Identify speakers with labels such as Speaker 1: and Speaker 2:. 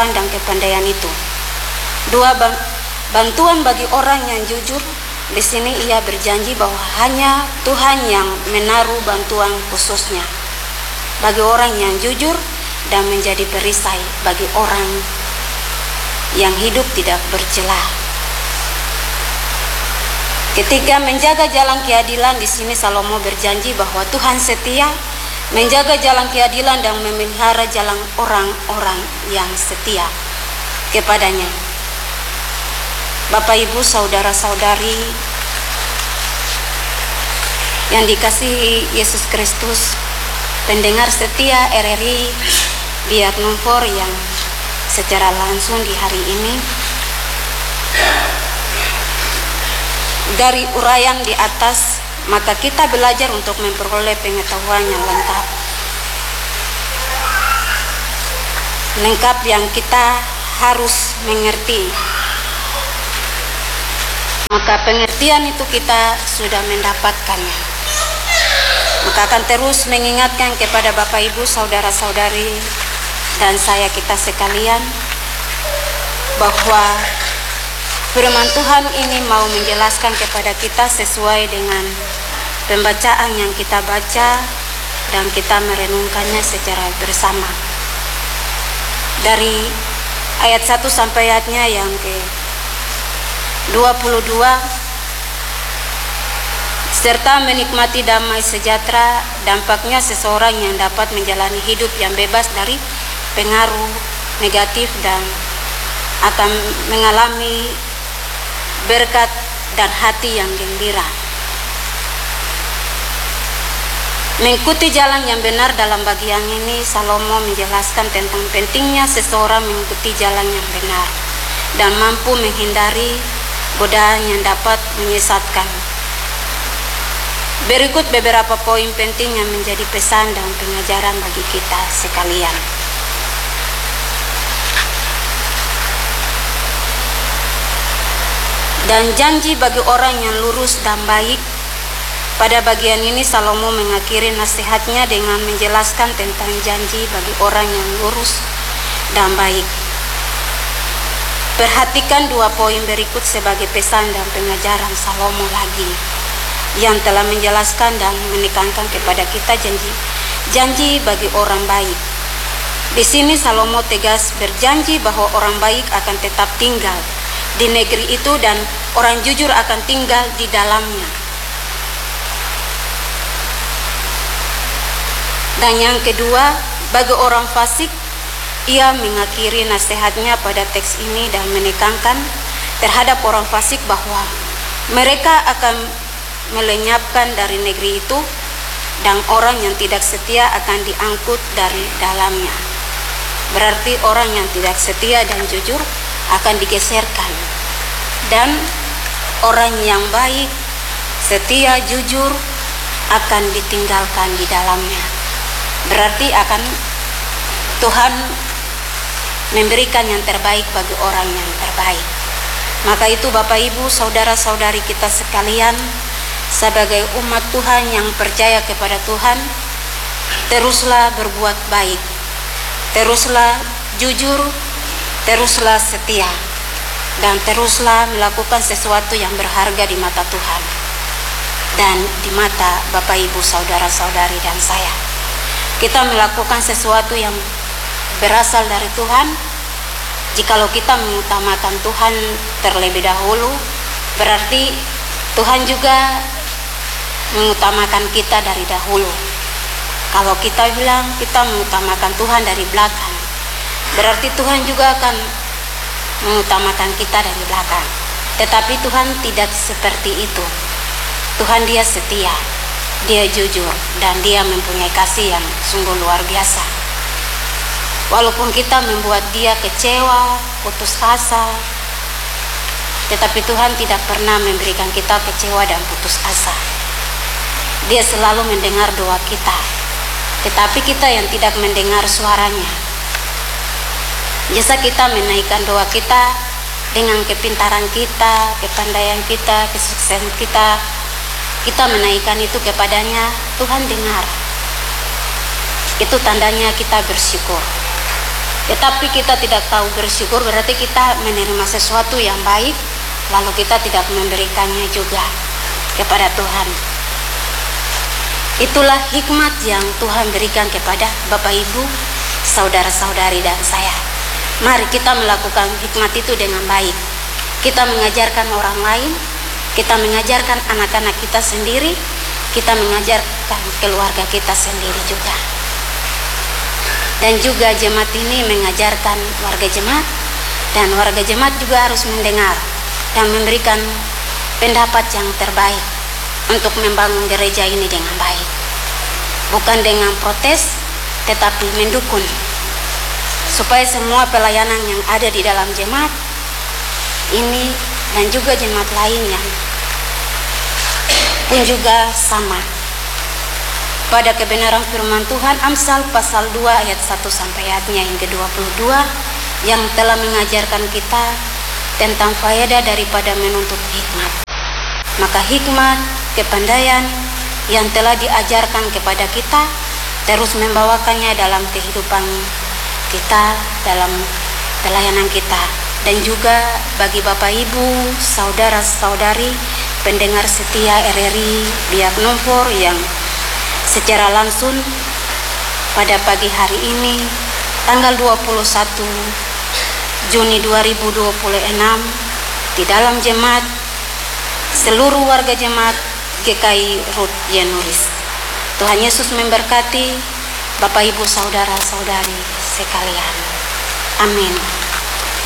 Speaker 1: Tuhan dan kepandaian itu. Dua, bantuan bagi orang yang jujur. Di sini ia berjanji bahwa hanya Tuhan yang menaruh bantuan khususnya bagi orang yang jujur dan menjadi perisai bagi orang yang hidup tidak bercelah. Ketika menjaga jalan keadilan, di sini Salomo berjanji bahwa Tuhan setia menjaga jalan keadilan dan memelihara jalan orang-orang yang setia kepadanya. Bapak, Ibu, saudara-saudari yang dikasihi Yesus Kristus, pendengar setia RRI Biak Numfor yang secara langsung di hari ini, dari uraian di atas, maka kita belajar untuk memperoleh pengetahuan yang lengkap. Lengkap yang kita harus mengerti. Maka pengertian itu kita sudah mendapatkannya. Maka akan terus mengingatkan kepada Bapak, Ibu, saudara-saudari, dan kita sekalian, bahwa firman Tuhan ini mau menjelaskan kepada kita sesuai dengan pembacaan yang kita baca dan kita merenungkannya secara bersama. Dari ayat 1 sampai ayatnya yang ke-22, serta menikmati damai sejahtera, dampaknya seseorang yang dapat menjalani hidup yang bebas dari pengaruh negatif dan akan mengalami berkat dan hati yang gembira. Mengikuti jalan yang benar. Dalam bagian ini Salomo menjelaskan tentang pentingnya seseorang mengikuti jalan yang benar dan mampu menghindari godaan yang dapat menyesatkan. Berikut beberapa poin penting yang menjadi pesan dan pengajaran bagi kita sekalian. Dan janji bagi orang yang lurus dan baik. Pada bagian ini Salomo mengakhiri nasihatnya dengan menjelaskan tentang janji bagi orang yang lurus dan baik. Perhatikan dua poin berikut sebagai pesan dan pengajaran Salomo lagi yang telah menjelaskan dan menekankan kepada kita janji bagi orang baik. Di sini Salomo tegas berjanji bahwa orang baik akan tetap tinggal di negeri itu dan orang jujur akan tinggal di dalamnya. Dan yang kedua, bagi orang fasik, ia mengakhiri nasihatnya pada teks ini dan menekankan terhadap orang fasik bahwa mereka akan melenyapkan dari negeri itu dan orang yang tidak setia akan diangkut dari dalamnya. Berarti orang yang tidak setia dan jujur akan digeserkan dan orang yang baik, setia, jujur akan ditinggalkan di dalamnya. Berarti akan Tuhan memberikan yang terbaik bagi orang yang terbaik. Maka itu Bapak, Ibu, saudara-saudari kita sekalian, sebagai umat Tuhan yang percaya kepada Tuhan, teruslah berbuat baik, teruslah jujur, teruslah setia, dan teruslah melakukan sesuatu yang berharga di mata Tuhan dan di mata Bapak, Ibu, saudara-saudari dan saya. Kita melakukan sesuatu yang berasal dari Tuhan. Jikalau kita mengutamakan Tuhan terlebih dahulu, berarti Tuhan juga mengutamakan kita dari dahulu. Kalau kita bilang kita mengutamakan Tuhan dari belakang, berarti Tuhan juga akan mengutamakan kita dari belakang. Tetapi Tuhan tidak seperti itu. Tuhan dia setia, dia jujur, dan dia mempunyai kasih yang sungguh luar biasa. Walaupun kita membuat dia kecewa, putus asa, tetapi Tuhan tidak pernah memberikan kita kecewa dan putus asa. Dia selalu mendengar doa kita, tetapi kita yang tidak mendengar suaranya. Biasa kita menaikkan doa kita dengan kepintaran kita, kepandaian kita, kesuksesan kita. Kita menaikkan itu kepadanya, Tuhan dengar. Itu tandanya kita bersyukur. Tetapi kita tidak tahu bersyukur, berarti kita menerima sesuatu yang baik, lalu kita tidak memberikannya juga kepada Tuhan. Itulah hikmat yang Tuhan berikan kepada Bapak Ibu, saudara-saudari dan saya. Mari kita melakukan hikmat itu dengan baik. Kita mengajarkan orang lain, kita mengajarkan anak-anak kita sendiri, kita mengajarkan keluarga kita sendiri juga. Dan juga jemaat ini mengajarkan warga jemaat, dan warga jemaat juga harus mendengar dan memberikan pendapat yang terbaik untuk membangun gereja ini dengan baik. Bukan dengan protes, tetapi mendukung supaya semua pelayanan yang ada di dalam jemaat ini dan juga jemaat lainnya pun juga sama pada kebenaran firman Tuhan. Amsal pasal 2 ayat 1 sampai ayatnya yang ke-22 yang telah mengajarkan kita tentang faedah daripada menuntut hikmat. Maka hikmat, kepandaian yang telah diajarkan kepada kita terus membawakannya dalam kehidupan kita, dalam pelayanan kita. Dan juga bagi Bapak Ibu, saudara-saudari, pendengar setia RRI Biak Numfor yang secara langsung pada pagi hari ini tanggal 21 Juni 2026 di dalam jemaat, seluruh warga jemaat GKI Ruth Yenuris. Tuhan Yesus memberkati Bapak Ibu saudara-saudari sekalian. Amin.